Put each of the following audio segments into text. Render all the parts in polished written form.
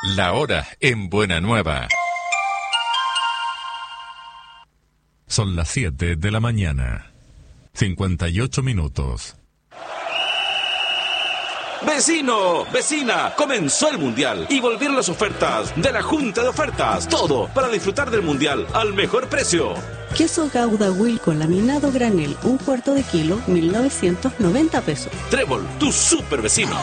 La hora en Buena Nueva. Son las 7 de la mañana. 58 minutos. Vecino, vecina, comenzó el Mundial y volvieron las ofertas de la Junta de Ofertas. Todo para disfrutar del Mundial al mejor precio. Queso Gouda Wilco laminado granel, 1/4 de kilo, 1.990 pesos. Trébol, tu super vecino.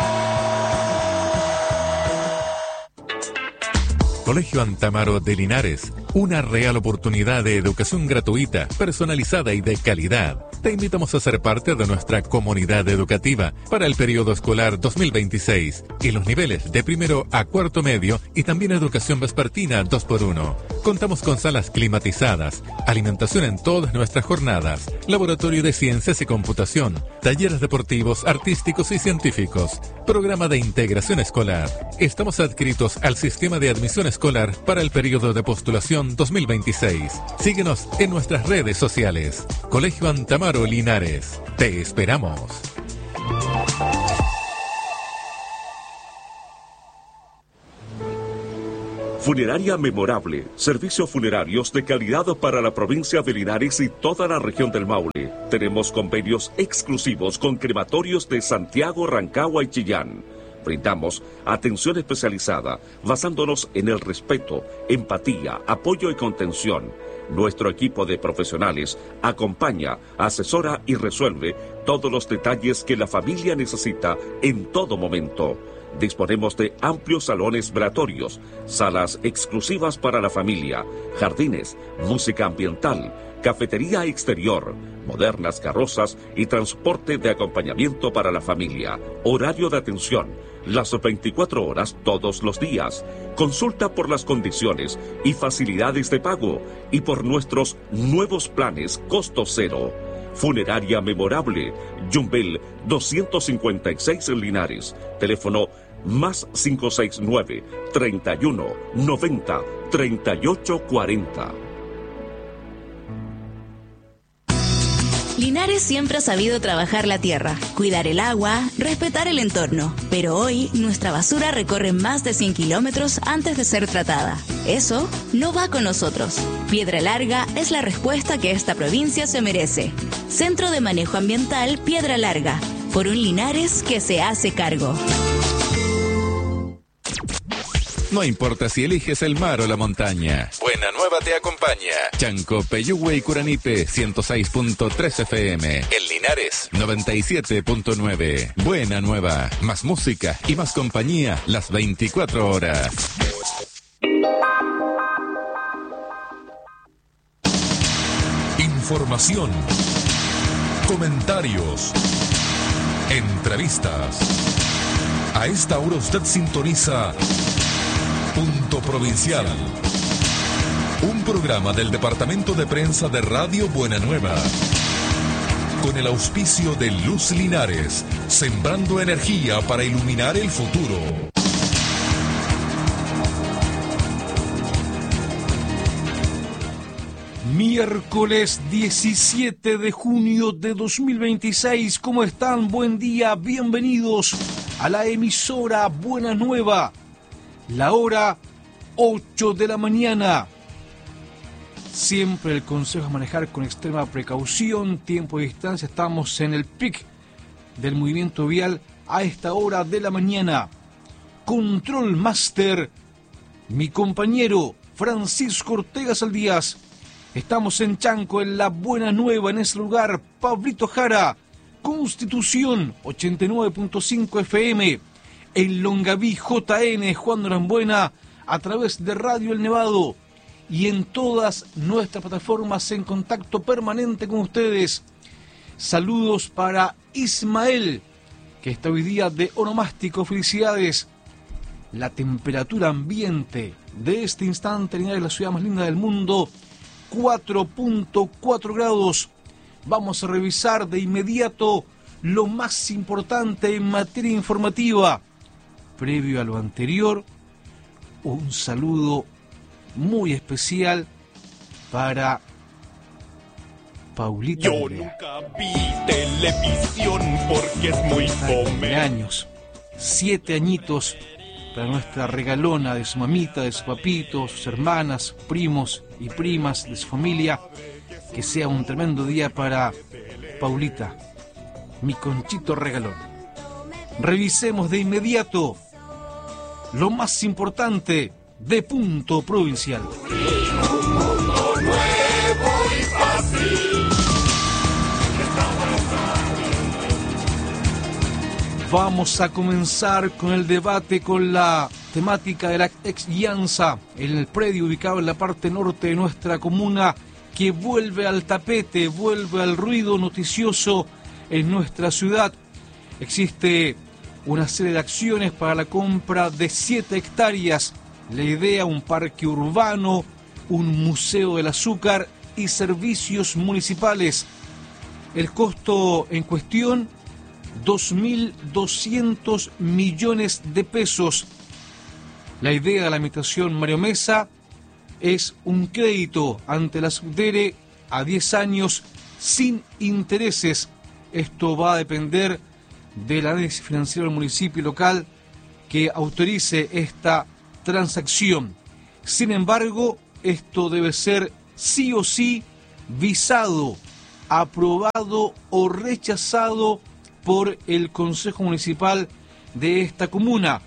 Colegio Antamaro de Linares, una real oportunidad de educación gratuita, personalizada y de calidad. Te invitamos a ser parte de nuestra comunidad educativa para el periodo escolar 2026 y los niveles de primero a cuarto medio y también educación vespertina 2x1. Contamos con salas climatizadas, alimentación en todas nuestras jornadas, laboratorio de ciencias y computación, talleres deportivos, artísticos y científicos, programa de integración escolar. Estamos adscritos al sistema de admisión escolar para el periodo de postulación 2026. Síguenos en nuestras redes sociales. Colegio Antamaro Linares. Te esperamos. Funeraria Memorable. Servicios funerarios de calidad para la provincia de Linares y toda la región del Maule. Tenemos convenios exclusivos con crematorios de Santiago, Rancagua y Chillán. Brindamos atención especializada basándonos en el respeto, empatía, apoyo y contención. Nuestro equipo de profesionales acompaña, asesora y resuelve todos los detalles que la familia necesita en todo momento. Disponemos de amplios salones velatorios, salas exclusivas para la familia, jardines, música ambiental, cafetería exterior, modernas carrozas y transporte de acompañamiento para la familia. Horario de atención, las 24 horas todos los días. Consulta por las condiciones y facilidades de pago y por nuestros nuevos planes costo cero. Funeraria Memorable, Yumbel 256 en Linares. Teléfono más 569 31 90 38 40. Linares siempre ha sabido trabajar la tierra, cuidar el agua, respetar el entorno. Pero hoy, nuestra basura recorre más de 100 kilómetros antes de ser tratada. Eso no va con nosotros. Piedra Larga es la respuesta que esta provincia se merece. Centro de Manejo Ambiental Piedra Larga. Por un Linares que se hace cargo. No importa si eliges el mar o la montaña. Buena Nueva te acompaña. Chanco, Peyúgue y Curanipe, 106.3 FM. El Linares, 97.9. Buena Nueva. Más música y más compañía las 24 horas. Información. Comentarios. Entrevistas. A esta hora usted sintoniza Punto Provincial, un programa del Departamento de Prensa de Radio Buena Nueva, con el auspicio de Luz Linares, sembrando energía para iluminar el futuro. Miércoles 17 de junio de 2026, ¿cómo están? Buen día, bienvenidos a la emisora Buena Nueva. La hora 8 de la mañana. Siempre el consejo es manejar con extrema precaución, tiempo y distancia. Estamos en el pic del movimiento vial a esta hora de la mañana. Control Master, mi compañero Francisco Ortega Saldías. Estamos en Chanco, en la Buena Nueva, en ese lugar. Pablito Jara, Constitución 89.5 FM. En Longaví, JN, Juan Norambuena, a través de Radio El Nevado y en todas nuestras plataformas en contacto permanente con ustedes. Saludos para Ismael, que está hoy día de onomástico. Felicidades. La temperatura ambiente de este instante en la ciudad más linda del mundo, 4.4 grados. Vamos a revisar de inmediato lo más importante en materia informativa. Previo a lo anterior, un saludo muy especial para Paulita. Yo nunca vi televisión porque es muy fome. Años, 7 añitos, para nuestra regalona, de su mamita, de su papito, sus hermanas, primos y primas, de su familia. Que sea un tremendo día para Paulita, mi conchito regalón. Revisemos de inmediato lo más importante de Punto Provincial. Vamos a comenzar con el debate con la temática de la ex Llanza, en el predio ubicado en la parte norte de nuestra comuna, que vuelve al tapete, vuelve al ruido noticioso en nuestra ciudad. Existe una serie de acciones para la compra de 7 hectáreas. La idea, un parque urbano, un museo del azúcar y servicios municipales. El costo en cuestión, 2.200 millones de pesos. La idea de la administración Mario Mesa es un crédito ante la SUDERE a 10 años sin intereses. Esto va a depender del análisis financiero del municipio local que autorice esta transacción. Sin embargo, esto debe ser sí o sí visado, aprobado o rechazado por el Consejo Municipal de esta comuna.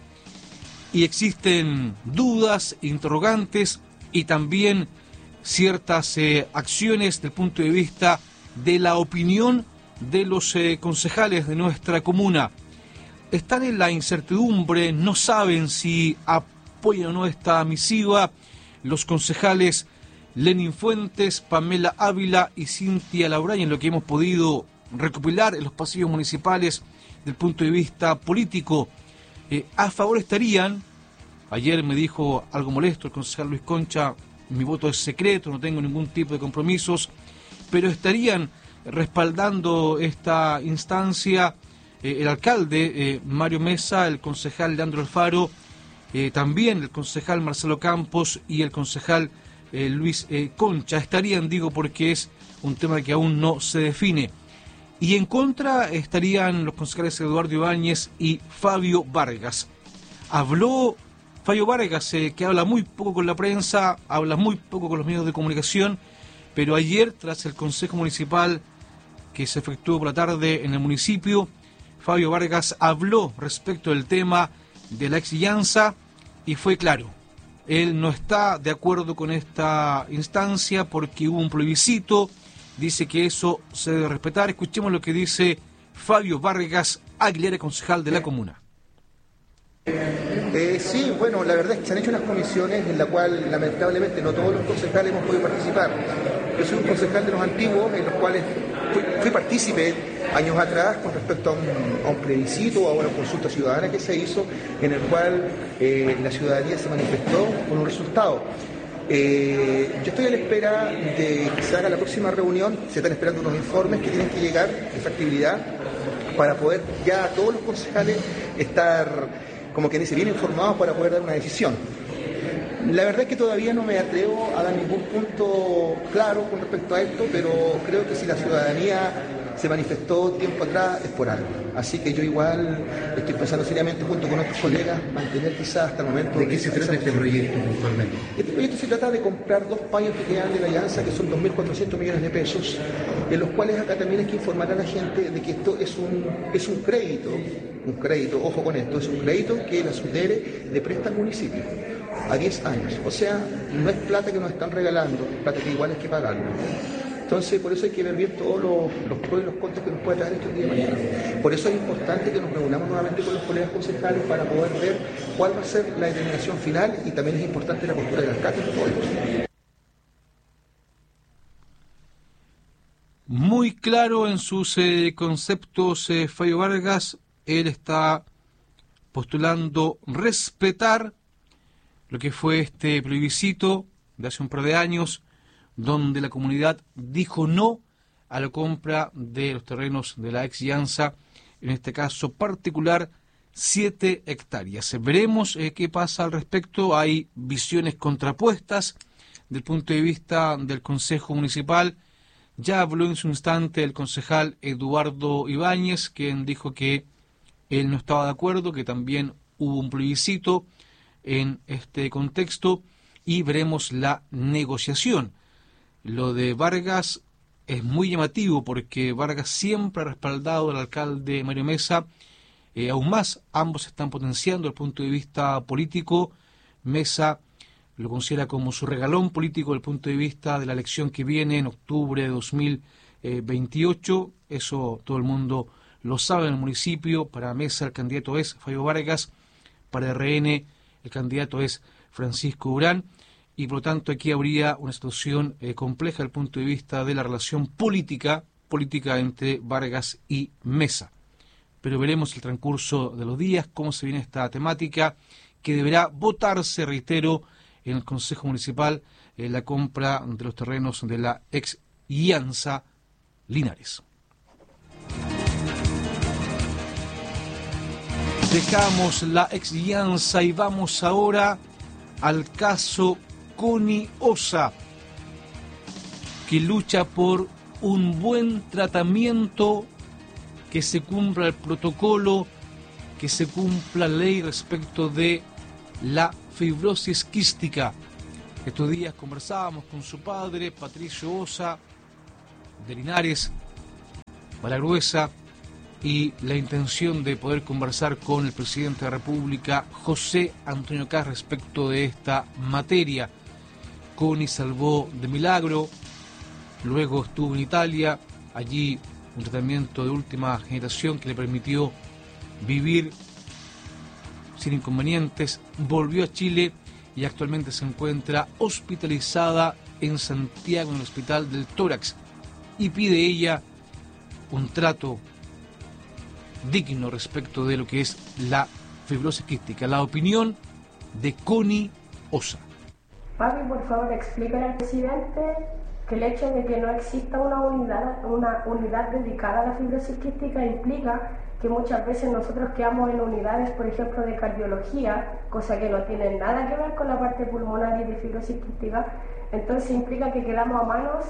Y existen dudas, interrogantes y también ciertas acciones desde el punto de vista de la opinión de los concejales de nuestra comuna. Están en la incertidumbre, no saben si apoyan o no esta misiva. Los concejales Lenin Fuentes, Pamela Ávila y Cintia Lauraña, en lo que hemos podido recopilar en los pasillos municipales del punto de vista político, a favor estarían. Ayer me dijo algo molesto el concejal Luis Concha: mi voto es secreto, no tengo ningún tipo de compromisos, pero estarían respaldando esta instancia el alcalde Mario Mesa, el concejal Leandro Alfaro, también el concejal Marcelo Campos y el concejal Luis Concha. Estarían, digo, porque es un tema que aún no se define. Y en contra estarían los concejales Eduardo Ibáñez y Fabio Vargas. Habló Fabio Vargas, que habla muy poco con la prensa, habla muy poco con los medios de comunicación, pero ayer, tras el Consejo Municipal que se efectuó por la tarde en el municipio, Fabio Vargas habló respecto del tema de la ex Llanza y fue claro. Él no está de acuerdo con esta instancia porque hubo un plebiscito. Dice que eso se debe respetar. Escuchemos lo que dice Fabio Vargas Aguilera, concejal de la comuna. Sí, bueno, la verdad es que se han hecho unas comisiones en la cual lamentablemente no todos los concejales hemos podido participar. Yo soy un concejal de los antiguos, en los cuales fui partícipe años atrás con respecto a un plebiscito o a una consulta ciudadana que se hizo, en el cual la ciudadanía se manifestó con un resultado. Yo estoy a la espera de que se haga la próxima reunión. Se están esperando unos informes que tienen que llegar de factibilidad para poder ya todos los concejales estar, como quien dice, bien informados para poder dar una decisión. La verdad es que todavía no me atrevo a dar ningún punto claro con respecto a esto, pero creo que si la ciudadanía se manifestó tiempo atrás es por algo. Así que yo igual estoy pensando seriamente junto con otros colegas mantener quizás hasta el momento... ¿De qué se trata este proyecto puntualmente? Este proyecto se trata de comprar 2 payos que quedan de la Llanza, que son 2.400 millones de pesos, en los cuales acá también hay que informar a la gente de que esto es un crédito, ojo con esto, es un crédito que la SUDERE le presta al municipio a 10 años. O sea, no es plata que nos están regalando, es plata que igual hay que pagarlo. Entonces, por eso hay que ver bien todos los pros y los contras que nos puede traer esto el día de mañana. Por eso es importante que nos reunamos nuevamente con los colegas concejales para poder ver cuál va a ser la determinación final, y también es importante la postura del alcalde y todo eso. Muy claro en sus conceptos Fabio Vargas. Él está postulando respetar lo que fue este plebiscito de hace un par de años, donde la comunidad dijo no a la compra de los terrenos de la ex Llanza, en este caso particular 7 hectáreas. Veremos qué pasa al respecto. Hay visiones contrapuestas del punto de vista del Consejo Municipal. Ya habló en su instante el concejal Eduardo Ibáñez, quien dijo que él no estaba de acuerdo, que también hubo un plebiscito en este contexto y veremos la negociación. Lo de Vargas es muy llamativo porque Vargas siempre ha respaldado al alcalde Mario Mesa. Aún más, ambos están potenciando el punto de vista político. Mesa lo considera como su regalón político desde el punto de vista de la elección que viene en octubre de 2028. Eso todo el mundo lo sabe en el municipio. Para Mesa el candidato es Fabio Vargas, para RN el candidato es Francisco Durán, y por lo tanto aquí habría una situación compleja desde el punto de vista de la relación política entre Vargas y Mesa. Pero veremos el transcurso de los días, cómo se viene esta temática, que deberá votarse, reitero, en el Consejo Municipal, la compra de los terrenos de la ex IANSA Linares. Dejamos la ex IANSA y vamos ahora al caso Connie Osa, que lucha por un buen tratamiento, que se cumpla el protocolo, que se cumpla la ley respecto de la fibrosis quística. Estos días conversábamos con su padre, Patricio Osa, de Linares, Malagruesa, y la intención de poder conversar con el presidente de la República, José Antonio Kast, respecto de esta materia. Connie salvó de milagro, luego estuvo en Italia, allí un tratamiento de última generación que le permitió vivir sin inconvenientes, volvió a Chile y actualmente se encuentra hospitalizada en Santiago, en el Hospital del Tórax, y pide ella un trato digno respecto de lo que es la fibrosis quística. La opinión de Connie Osa. Papi, por favor, explícale al presidente que el hecho de que no exista una unidad dedicada a la fibrosis quística implica que muchas veces nosotros quedamos en unidades, por ejemplo, de cardiología, cosa que no tiene nada que ver con la parte pulmonar y de fibrosis quística. Entonces implica que quedamos a manos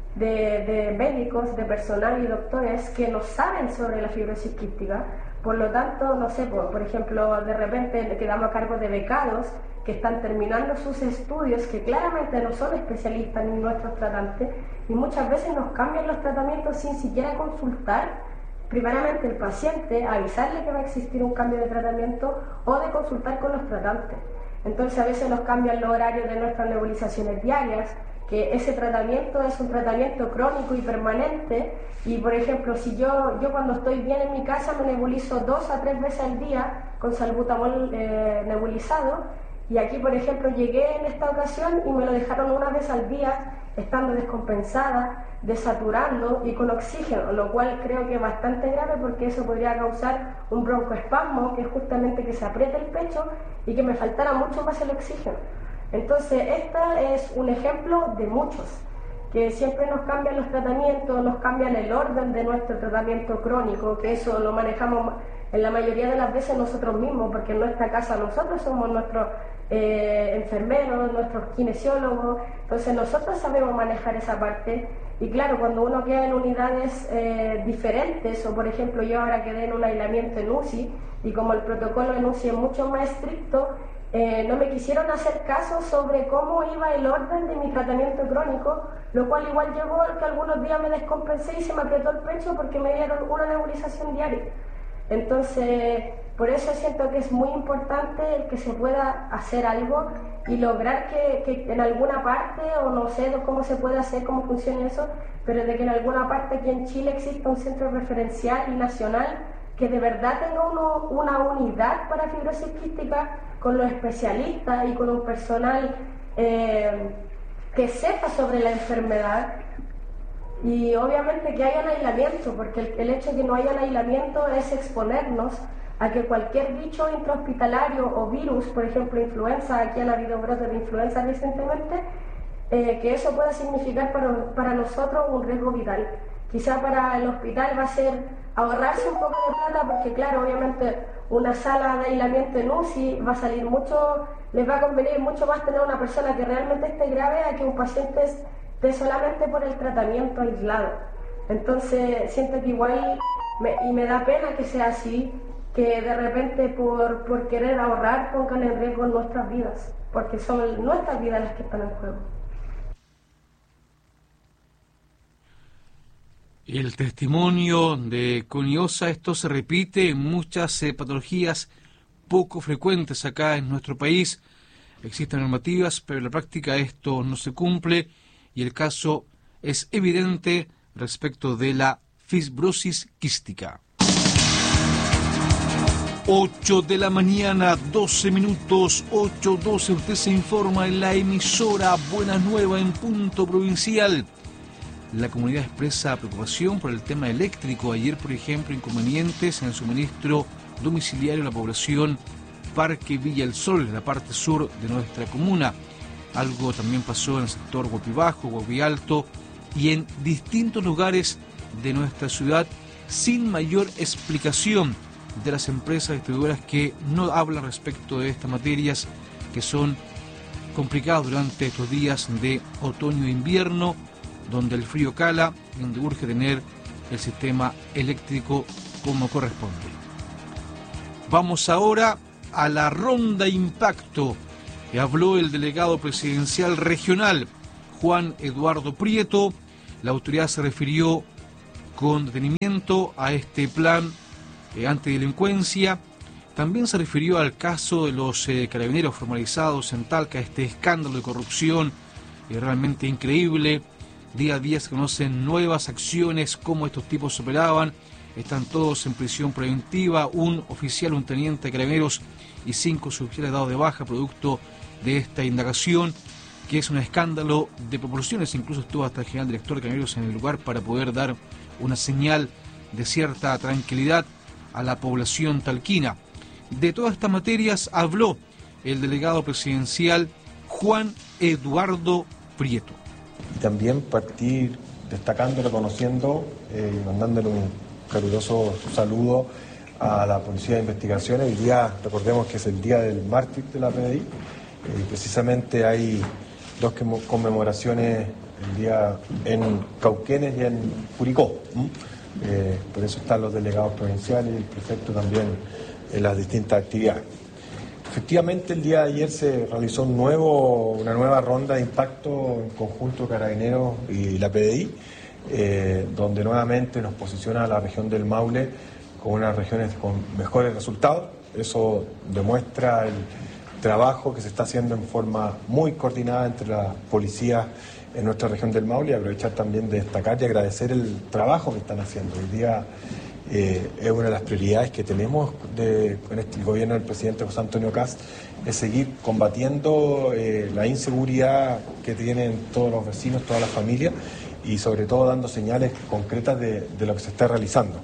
de médicos, de personal y doctores que no saben sobre la fibrosis quística. Por lo tanto, no sé, por ejemplo, de repente quedamos a cargo de becados que están terminando sus estudios, que claramente no son especialistas ni nuestros tratantes, y muchas veces nos cambian los tratamientos sin siquiera consultar primeramente el paciente, avisarle que va a existir un cambio de tratamiento o de consultar con los tratantes. Entonces a veces nos cambian los horarios de nuestras nebulizaciones diarias, que ese tratamiento es un tratamiento crónico y permanente, y por ejemplo, si yo cuando estoy bien en mi casa me nebulizo 2 a 3 veces al día con salbutamol nebulizado, y aquí por ejemplo llegué en esta ocasión y me lo dejaron una vez al día, estando descompensada, desaturando y con oxígeno, lo cual creo que es bastante grave porque eso podría causar un broncoespasmo, que es justamente que se apriete el pecho y que me faltara mucho más el oxígeno. Entonces, este es un ejemplo de muchos, que siempre nos cambian los tratamientos, nos cambian el orden de nuestro tratamiento crónico, que eso lo manejamos en la mayoría de las veces nosotros mismos, porque en nuestra casa nosotros somos nuestros enfermeros, nuestros kinesiólogos, entonces nosotros sabemos manejar esa parte. Y claro, cuando uno queda en unidades diferentes, o por ejemplo yo ahora quedé en un aislamiento en UCI, y como el protocolo en UCI es mucho más estricto, no me quisieron hacer caso sobre cómo iba el orden de mi tratamiento crónico, lo cual igual llevó a que algunos días me descompensé y se me apretó el pecho porque me dieron una nebulización diaria. Entonces, por eso siento que es muy importante el que se pueda hacer algo y lograr que en alguna parte, o no sé cómo se puede hacer, cómo funciona eso, pero de que en alguna parte aquí en Chile exista un centro referencial y nacional que de verdad tenga una unidad para fibrosis quística con los especialistas y con un personal que sepa sobre la enfermedad. Y obviamente que haya aislamiento, porque el hecho de que no haya aislamiento es exponernos a que cualquier bicho intrahospitalario o virus, por ejemplo influenza, aquí han habido brotes de influenza recientemente, que eso pueda significar para nosotros un riesgo vital. Quizá para el hospital va a ser ahorrarse un poco de plata, porque claro, obviamente una sala de aislamiento en UCI va a salir mucho, les va a convenir mucho más tener una persona que realmente esté grave a que un paciente esté solamente por el tratamiento aislado. Entonces siento que igual, y me da pena que sea así, que de repente por querer ahorrar pongan en riesgo nuestras vidas, porque son nuestras vidas las que están en juego. El testimonio de Coniosa, esto se repite en muchas patologías poco frecuentes acá en nuestro país. Existen normativas, pero en la práctica esto no se cumple y el caso es evidente respecto de la fibrosis quística. 8 de la mañana, 12 minutos, 8:12, usted se informa en la emisora Buena Nueva en Punto Provincial. La comunidad expresa preocupación por el tema eléctrico. Ayer, por ejemplo, inconvenientes en el suministro domiciliario a la población Parque Villa El Sol, en la parte sur de nuestra comuna. Algo también pasó en el sector Huapi Bajo, Huapi Alto y en distintos lugares de nuestra ciudad sin mayor explicación de las empresas distribuidoras que no hablan respecto de estas materias que son complicadas durante estos días de otoño e invierno, donde el frío cala y donde urge tener el sistema eléctrico como corresponde. Vamos ahora a la ronda impacto. Habló el delegado presidencial regional, Juan Eduardo Prieto. La autoridad se refirió con detenimiento a este plan antidelincuencia. También se refirió al caso de los carabineros formalizados en Talca, este escándalo de corrupción realmente increíble. Día a día se conocen nuevas acciones, cómo estos tipos operaban. Están todos en prisión preventiva, un oficial, un teniente de carabineros y 5 suboficiales dados de baja producto de esta indagación, que es un escándalo de proporciones. Incluso estuvo hasta el general director de carabineros en el lugar para poder dar una señal de cierta tranquilidad a la población talquina. De todas estas materias habló el delegado presidencial Juan Eduardo Prieto. Y también partir destacando, reconociendo y mandándole un caluroso saludo a la Policía de Investigaciones. Hoy día, recordemos que es el día del mártir de la PDI, precisamente hay 2 conmemoraciones el día en Cauquenes y en Curicó. Por eso están los delegados provinciales y el prefecto también en las distintas actividades. Efectivamente, el día de ayer se realizó una nueva ronda de impacto en conjunto Carabineros y la PDI, donde nuevamente nos posiciona la región del Maule como una de las regiones con mejores resultados. Eso demuestra el trabajo que se está haciendo en forma muy coordinada entre las policías en nuestra región del Maule, y aprovechar también de destacar y agradecer el trabajo que están haciendo. Hoy día es una de las prioridades que tenemos con el gobierno del presidente José Antonio Kast, es seguir combatiendo la inseguridad que tienen todos los vecinos, todas las familias, y sobre todo dando señales concretas de lo que se está realizando.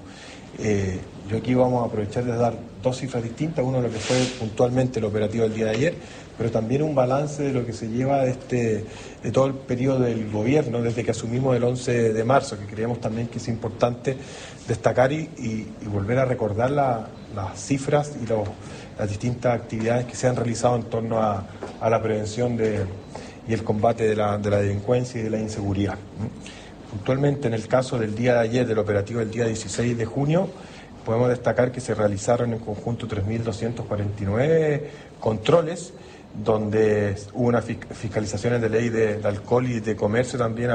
Yo aquí vamos a aprovechar de dar 2 cifras distintas, uno de lo que fue puntualmente el operativo del día de ayer, pero también un balance de lo que se lleva de todo el periodo del gobierno, desde que asumimos el 11 de marzo, que creemos también que es importante destacar y volver a recordar las cifras y las distintas actividades que se han realizado en torno a la prevención y el combate de la delincuencia y de la inseguridad. Puntualmente, en el caso del día de ayer, del operativo del día 16 de junio, podemos destacar que se realizaron en conjunto 3.249 controles, donde hubo unas fiscalizaciones de ley de alcohol y de comercio también a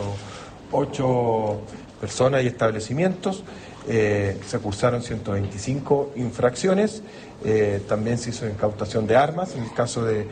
108 personas y establecimientos. Se cursaron 125 infracciones. También se hizo incautación de armas. En el caso de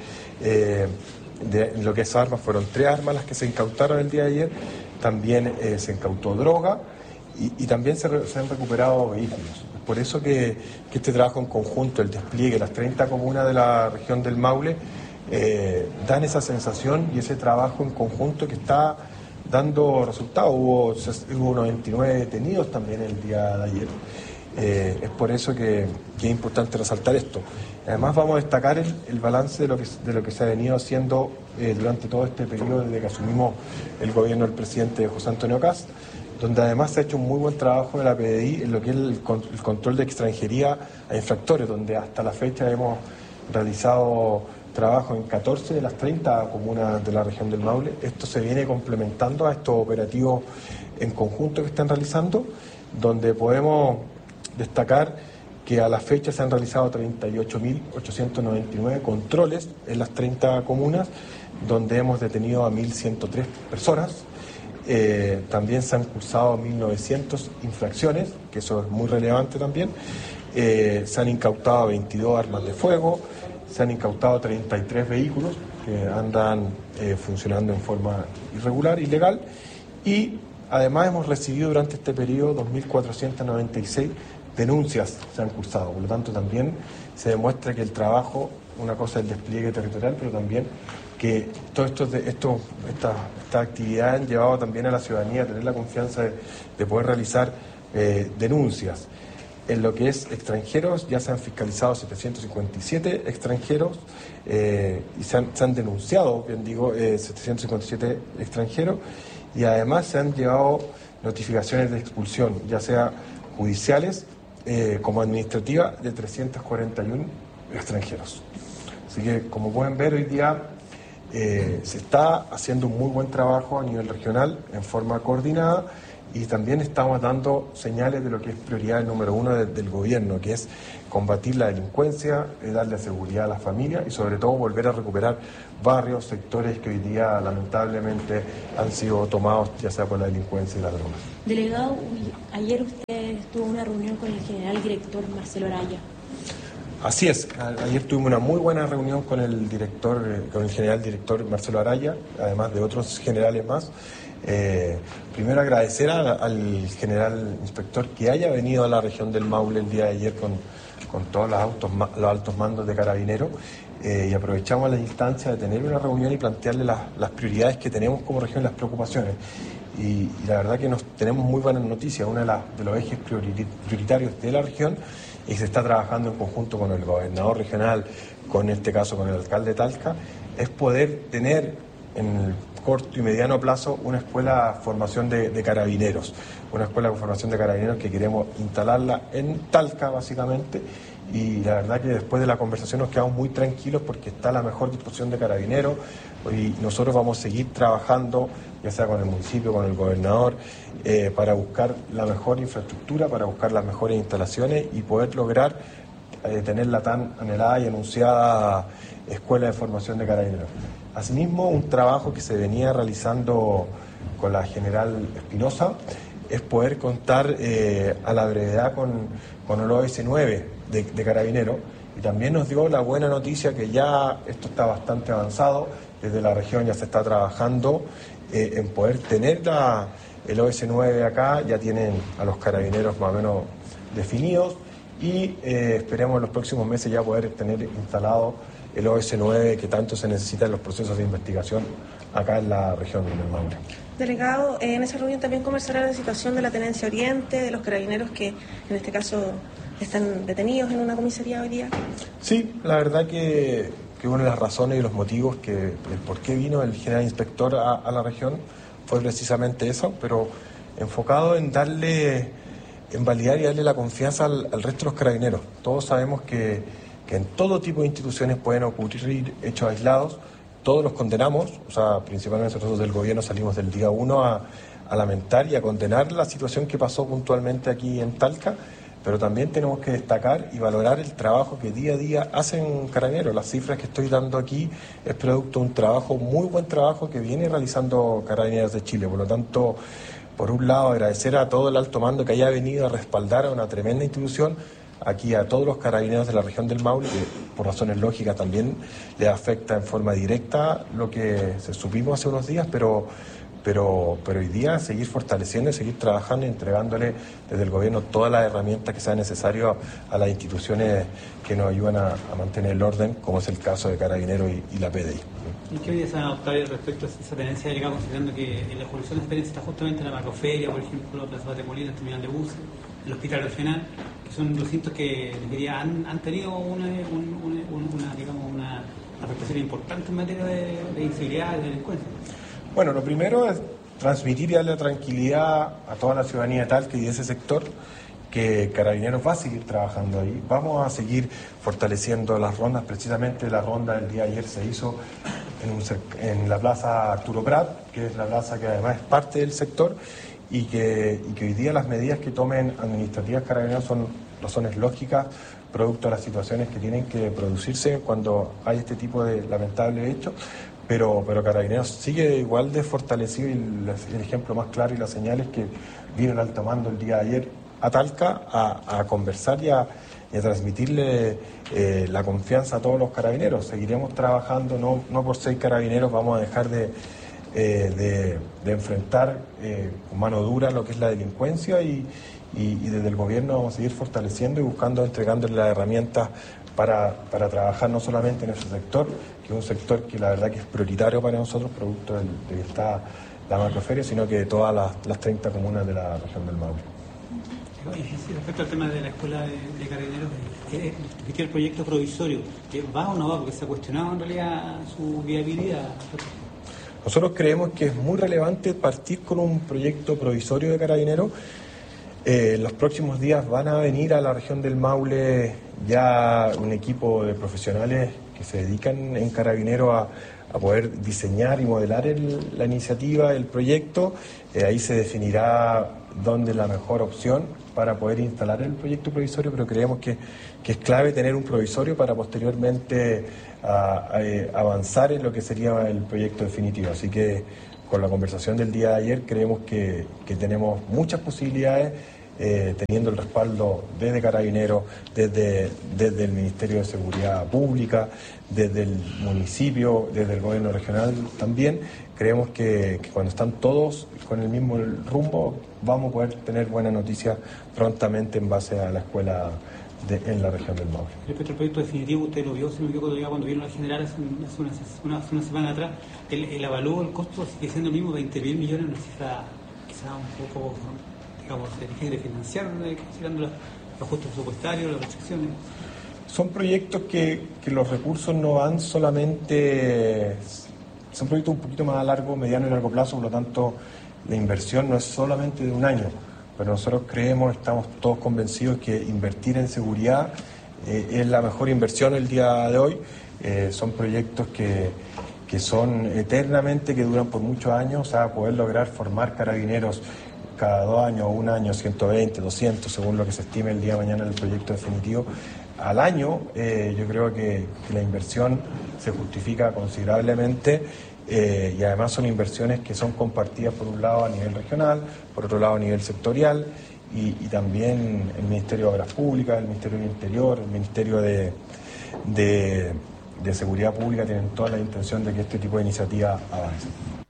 lo que es armas, fueron 3 armas las que se incautaron el día de ayer. También se incautó droga y también se han recuperado vehículos. Por eso que este trabajo en conjunto, el despliegue, las 30 comunas de la región del Maule, dan esa sensación y ese trabajo en conjunto que está dando resultados. Hubo 99 detenidos también el día de ayer. Es por eso que es importante resaltar esto. Además, vamos a destacar el balance de lo que se ha venido haciendo durante todo este periodo desde que asumimos el gobierno del presidente José Antonio Kast, donde además se ha hecho un muy buen trabajo de la PDI en lo que es el control de extranjería a infractores, donde hasta la fecha hemos realizado trabajo en 14 de las 30 comunas de la región del Maule. Esto se viene complementando a estos operativos en conjunto que están realizando, donde podemos destacar que a la fecha se han realizado 38.899 controles en las 30 comunas, donde hemos detenido a 1.103 personas. También se han cursado 1.900 infracciones, que eso es muy relevante también. Se han incautado 22 armas de fuego, se han incautado 33 vehículos que andan funcionando en forma irregular, ilegal, y además hemos recibido durante este periodo 2.496 denuncias se han cursado. Por lo tanto, también se demuestra que el trabajo, una cosa es el despliegue territorial, pero también que todas estas actividades han llevado también a la ciudadanía a tener la confianza de poder realizar denuncias. En lo que es extranjeros, ya se han fiscalizado 757 extranjeros y se han denunciado, bien digo, 757 extranjeros, y además se han llevado notificaciones de expulsión, ya sea judiciales como administrativas, de 341 extranjeros. Así que, como pueden ver, hoy día se está haciendo un muy buen trabajo a nivel regional en forma coordinada, y también estamos dando señales de lo que es prioridad número uno del gobierno, que es combatir la delincuencia, darle seguridad a las familias y sobre todo volver a recuperar barrios, sectores que hoy día lamentablemente han sido tomados ya sea por la delincuencia y la droga. Delegado, ayer usted tuvo una reunión con el general director Marcelo Araya. Así es, ayer tuvimos una muy buena reunión con el general director Marcelo Araya, además de otros generales más. Primero agradecer al general inspector que haya venido a la región del Maule el día de ayer con todos los altos mandos de Carabineros, y aprovechamos la instancia de tener una reunión y plantearle las prioridades que tenemos como región, las preocupaciones. Y la verdad que tenemos muy buenas noticias. Uno de los ejes prioritarios de la región, y se está trabajando en conjunto con el gobernador regional, con este caso con el alcalde de Talca, es poder tener en el corto y mediano plazo una escuela de formación de carabineros, una escuela de formación de carabineros que queremos instalarla en Talca básicamente, y la verdad que después de la conversación nos quedamos muy tranquilos porque está la mejor disposición de carabineros, y nosotros vamos a seguir trabajando ya sea con el municipio, con el gobernador, para buscar la mejor infraestructura, para buscar las mejores instalaciones y poder lograr tener la tan anhelada y anunciada escuela de formación de carabineros. Asimismo, un trabajo que se venía realizando con la general Espinosa es poder contar a la brevedad con el OS9 de Carabineros, y también nos dio la buena noticia que ya esto está bastante avanzado, desde la región ya se está trabajando en poder tener el OS9 acá, ya tienen a los carabineros más o menos definidos, y esperemos en los próximos meses ya poder tener instalado el OS9 que tanto se necesita en los procesos de investigación acá en la región del Maule. Delegado, en esa reunión también conversará la situación de la Tenencia Oriente, de los carabineros que en este caso están detenidos en una comisaría hoy día. Sí, la verdad que una de las razones y los motivos el por qué vino el general inspector a la región fue precisamente eso, pero enfocado en validar y darle la confianza al resto de los carabineros. Todos sabemos que en todo tipo de instituciones pueden ocurrir hechos aislados, todos los condenamos, o sea, principalmente nosotros del gobierno salimos del día 1 a lamentar y a condenar la situación que pasó puntualmente aquí en Talca, pero también tenemos que destacar y valorar el trabajo que día a día hacen carabineros. Las cifras que estoy dando aquí es producto de un trabajo, muy buen trabajo que viene realizando Carabineros de Chile. Por lo tanto, por un lado, agradecer a todo el alto mando que haya venido a respaldar a una tremenda institución, aquí a todos los carabineros de la región del Maule, que por razones lógicas también les afecta en forma directa lo que se supimos hace unos días, pero hoy día seguir fortaleciendo y seguir trabajando y entregándole desde el gobierno todas las herramientas que sean necesarias a las instituciones que nos ayudan a mantener el orden, como es el caso de Carabineros y la PDI. ¿Y qué medidas han adoptado respecto a esa tenencia delegada, considerando que en la jurisdicción de experiencia está justamente la macroferia, por ejemplo, Plaza de Molina, el terminal de buses, el hospital regional, que son recintos que han tenido una afectación importante en materia de inseguridad y de delincuencia? Bueno, lo primero es transmitir y darle tranquilidad a toda la ciudadanía de Talca y de ese sector que Carabineros va a seguir trabajando ahí. Vamos a seguir fortaleciendo las rondas. Precisamente la ronda del día de ayer se hizo en la plaza Arturo Prat, que es la plaza que además es parte del sector, y que hoy día las medidas que tomen administrativas Carabineros son razones lógicas, producto de las situaciones que tienen que producirse cuando hay este tipo de lamentable hecho, pero Carabineros sigue igual de fortalecido, y el ejemplo más claro y las señales que vino el alto mando el día de ayer a Talca a conversar y a transmitirle la confianza a todos los carabineros. Seguiremos trabajando, no por ser carabineros vamos a dejar de enfrentar con mano dura lo que es la delincuencia, y desde el gobierno vamos a seguir fortaleciendo y entregándole las herramientas para trabajar no solamente en ese sector, que es un sector que la verdad que es prioritario para nosotros, producto de que está la macroferia, sino que de todas las 30 comunas de la región del Maule. Respecto al tema de la escuela de carabineros, el proyecto provisorio, ¿va o no va? Porque se ha cuestionado en realidad su viabilidad. Nosotros creemos que es muy relevante partir con un proyecto provisorio de carabineros. En los próximos días van a venir a la región del Maule ya un equipo de profesionales que se dedican en carabineros a poder diseñar y modelar la iniciativa, el proyecto. Ahí se definirá dónde es la mejor opción para poder instalar el proyecto provisorio, pero creemos que es clave tener un provisorio para posteriormente avanzar en lo que sería el proyecto definitivo. Así que con la conversación del día de ayer creemos que tenemos muchas posibilidades, teniendo el respaldo desde Carabineros, desde el Ministerio de Seguridad Pública, desde el municipio, desde el gobierno regional también. Creemos que cuando están todos con el mismo rumbo vamos a poder tener buenas noticias prontamente en base a la escuela en la región del Maule. Respecto al proyecto definitivo, usted lo vio, se me equivocó, cuando vieron al general hace una semana atrás, el avalúo, el costo sigue siendo el mismo, 20.000 millones, una cifra quizá un poco, digamos, difícil de financiar, considerando los ajustes presupuestarios, las restricciones. Son proyectos que los recursos no van solamente, son proyectos un poquito más a largo, mediano y largo plazo, por lo tanto la inversión no es solamente de un año. Pero nosotros creemos, estamos todos convencidos que invertir en seguridad es la mejor inversión el día de hoy. Son proyectos que son eternamente, que duran por muchos años, o sea, poder lograr formar carabineros cada 2 años, 1 año, 120, 200, según lo que se estime el día de mañana en el proyecto definitivo, al año, yo creo que la inversión se justifica considerablemente. Y además son inversiones que son compartidas por un lado a nivel regional, por otro lado a nivel sectorial, y también el Ministerio de Obras Públicas, el Ministerio del Interior, el Ministerio de Seguridad Pública tienen toda la intención de que este tipo de iniciativas avance.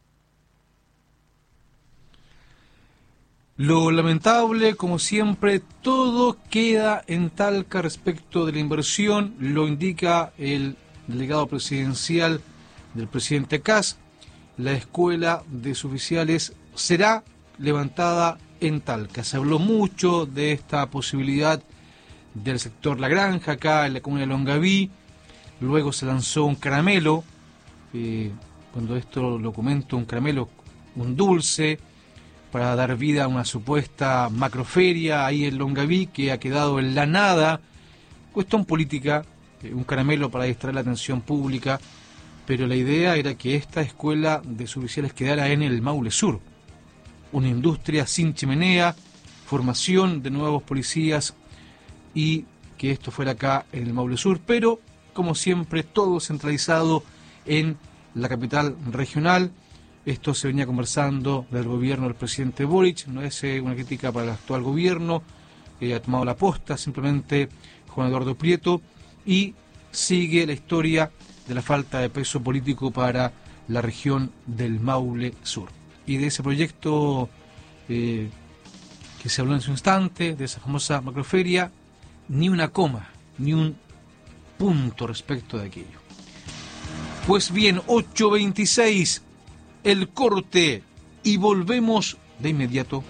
Lo lamentable, como siempre, todo queda en Talca respecto de la inversión, lo indica el delegado presidencial del presidente Kast. La escuela de suboficiales será levantada en Talca. Se habló mucho de esta posibilidad del sector La Granja, acá en la comuna de Longaví. Luego se lanzó un caramelo, cuando esto lo comento, un caramelo, un dulce, para dar vida a una supuesta macroferia ahí en Longaví, que ha quedado en la nada. Cuestión política, un caramelo para distraer la atención pública. Pero la idea era que esta escuela de suboficiales quedara en el Maule Sur. Una industria sin chimenea, formación de nuevos policías, y que esto fuera acá en el Maule Sur. Pero, como siempre, todo centralizado en la capital regional. Esto se venía conversando del gobierno del presidente Boric. No es una crítica para el actual gobierno. Ha tomado la posta simplemente Juan Eduardo Prieto. Y sigue la historia de la falta de peso político para la región del Maule Sur. Y de ese proyecto que se habló en su instante, de esa famosa macroferia, ni una coma, ni un punto respecto de aquello. Pues bien, 8:26, el corte, y volvemos de inmediato.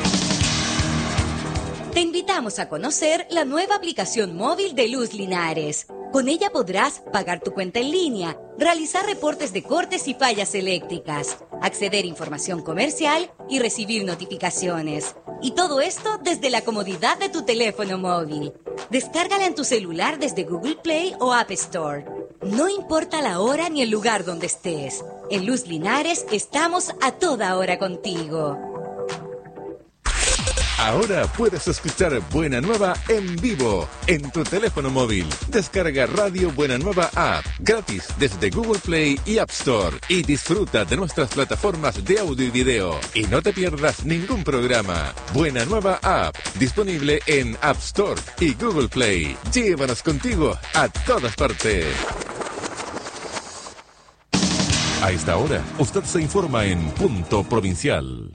Te invitamos a conocer la nueva aplicación móvil de Luz Linares. Con ella podrás pagar tu cuenta en línea, realizar reportes de cortes y fallas eléctricas, acceder a información comercial y recibir notificaciones. Y todo esto desde la comodidad de tu teléfono móvil. Descárgala en tu celular desde Google Play o App Store. No importa la hora ni el lugar donde estés. En Luz Linares estamos a toda hora contigo. Ahora puedes escuchar Buena Nueva en vivo en tu teléfono móvil. Descarga Radio Buena Nueva App gratis desde Google Play y App Store y disfruta de nuestras plataformas de audio y video. Y no te pierdas ningún programa. Buena Nueva App, disponible en App Store y Google Play. Llévanos contigo a todas partes. A esta hora, usted se informa en Punto Provincial.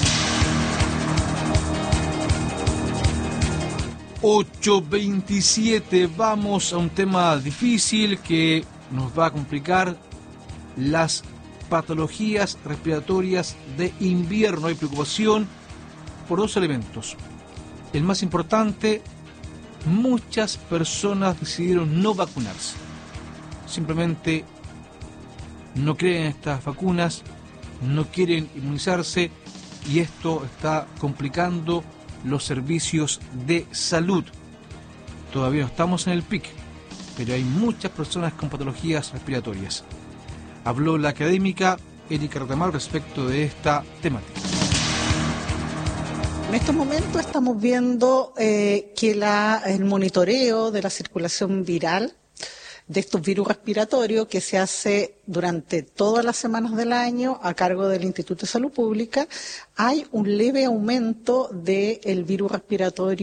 8:27, vamos a un tema difícil que nos va a complicar: las patologías respiratorias de invierno. Hay preocupación por dos elementos. El más importante, muchas personas decidieron no vacunarse. Simplemente no creen en estas vacunas, no quieren inmunizarse, y esto está complicando los servicios de salud. Todavía no estamos en el pic, pero hay muchas personas con patologías respiratorias. Habló la académica Erika Retamal respecto de esta temática. En estos momentos estamos viendo que el monitoreo de la circulación viral de estos virus respiratorios, que se hace durante todas las semanas del año a cargo del Instituto de Salud Pública, hay un leve aumento del virus respiratorio